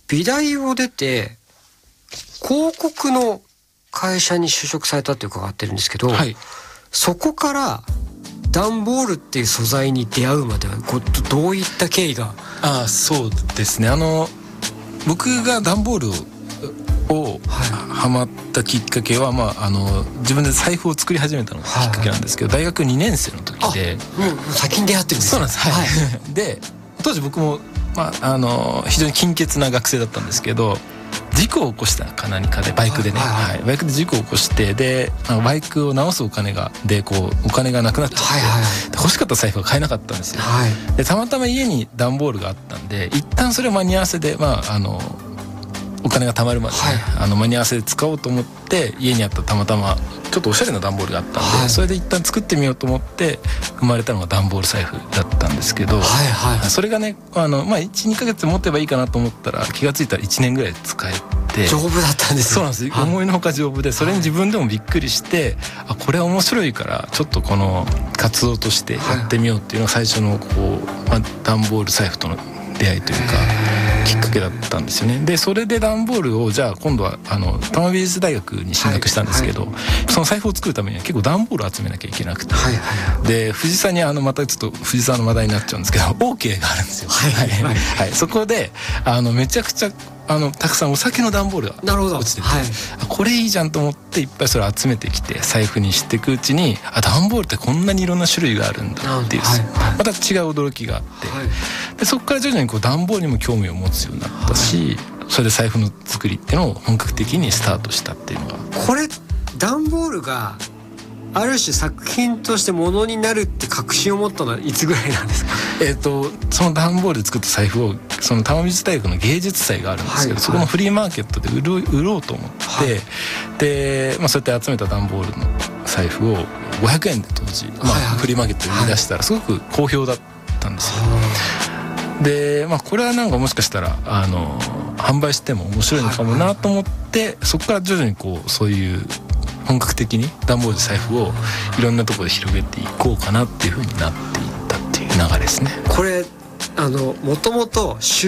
美大を出て広告の会社に就職されたって伺ってるんですけど、はい、そこから段ボールっていう素材に出会うまではどういった経緯が？ そうですね、僕が段ボールをハマったきっかけは、自分で財布を作り始めたのがきっかけなんですけど、大学2年生の時で、 先に出会ってるんですよ。そうなんです、はい、で当時僕も、非常に金欠な学生だったんですけど、事故を起こしたか何かでバイクでね、バイクで事故を起こして、でバイクを直すお金がお金がなくなっちゃって、欲しかった財布が買えなかったんですよ、でたまたま家に段ボールがあったんで、一旦それを間に合わせでお金が貯まるまで、間に合わせで使おうと思って、家にあったたまたまちょっとおしゃれな段ボールがあったんで、それで一旦作ってみようと思って生まれたのが段ボール財布だったんですけど、それがね 1,2 ヶ月持てばいいかなと思ったら、気がついたら1年ぐらい使えて、 丈夫だったんですよ。そうなんです、思いのほか丈夫で、それに自分でもびっくりして、これは面白いからちょっとこの活動としてやってみようっていうのが最初の段ボール財布との出会いというかきっかけだったんですよね。でそれで段ボールをじゃあ今度は多摩美術大学に進学したんですけど、その財布を作るためには結構段ボールを集めなきゃいけなくて、で藤沢にまたちょっと藤沢の話題になっちゃうんですけど、 OK があるんですよ。そこでめちゃくちゃたくさんお酒の段ボールが落ちてて、これいいじゃんと思っていっぱいそれを集めてきて財布にしていくうちに、段ボールってこんなにいろんな種類があるんだっていう、また違う驚きがあって、でそこから徐々に段ボールにも興味を持つようになったし、それで財布の作りっていうのを本格的にスタートしたっていうのが。 これ段ボールがある種作品としてものになるって確信を持ったのはいつぐらいなんですか？ その段ボールで作った財布をその多摩美術大学の芸術祭があるんですけど、そこのフリーマーケットで売ろうと思って、で、そうやって集めた段ボールの財布を500円で当時、フリーマーケットで売り出したらすごく好評だったんですよ。で、これはなんかもしかしたら販売しても面白いのかもなと思って、そこから徐々にそういう本格的に段ボール財布をいろんなところで広げていこうかなっていう風になっていったっていう流れですね。 これもともと